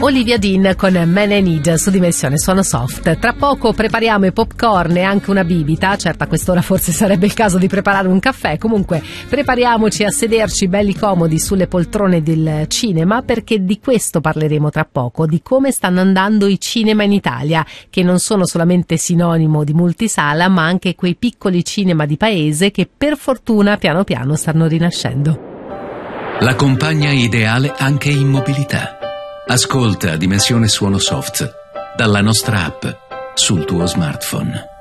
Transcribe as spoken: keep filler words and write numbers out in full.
Olivia Dean con Man I Need su Dimensione Suono Soft. Tra poco prepariamo i popcorn e anche una bibita. Certo, a quest'ora forse sarebbe il caso di preparare un caffè. Comunque prepariamoci a sederci belli comodi sulle poltrone del cinema, perché di questo parleremo tra poco, di come stanno andando i cinema in Italia, che non sono solamente sinonimo di multisala, ma anche quei piccoli cinema di paese che per fortuna piano piano stanno rinascendo. La compagna ideale anche in mobilità. Ascolta Dimensione Suono Soft dalla nostra app sul tuo smartphone.